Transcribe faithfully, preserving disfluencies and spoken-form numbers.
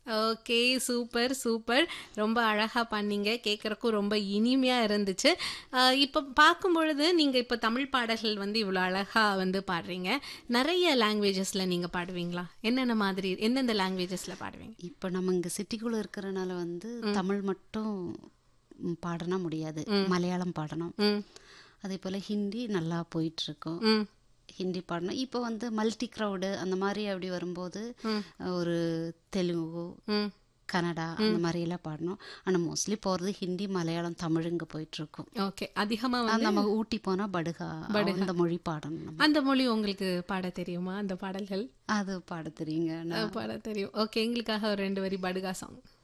Okay. Super, super. ரொம்ப அழகா பண்ணீங்க. கேட்கறக்கும் ரொம்ப இனிமையா இருந்துச்சு. அ இப்ப பார்க்கும்பொழுது, நீங்க இப்ப தமிழ் பாடல்கள் வந்து இவ்வளோ அழகா வந்து பாடுறீங்க. நெறைய லாங்குவேஜஸ்ல நீங்க பாடுவீங்களா? என்னென்ன மாதிரி எந்தெந்த லாங்குவேஜஸ்ல பாடுவீங்க? இப்போ நம்ம இங்கே சிட்டிக்குள்ளே இருக்கிறனால வந்து ம். தமிழ் மட்டும் ம், பாடனா முடியாது. ம். மலையாளம் பாடணும். ம். அதே போல் ஹிந்தி நல்லா போயிட்டுருக்கோம். ம். ஹிந்தி பாடணும். இப்போ வந்து மல்டி க்ரௌடு அந்த மாதிரி அப்படி வரும்போது ம். ஒரு தெலுங்கு, ம். கன்னடா அந்த மாதிரியெல்லாம் பாடணும். ஆனால் மோஸ்ட்லி போகிறது ஹிந்தி, மலையாளம், தமிழ் இங்கே போயிட்டுருக்கோம். ஓகே. அதிகமா அது வந்து நம்ம ஊட்டி போனால் படுகா படுகா. அந்த மொழி பாடணும் நம்ம. அந்த மொழி உங்களுக்கு பாட தெரியுமா? அந்த பாடல்கள் அது பாட தெரியுங்க. அ நான் பாட தெரியும். ஓகே. எங்களுக்காக ஒரு ரெண்டு வரி படுகா சாங்.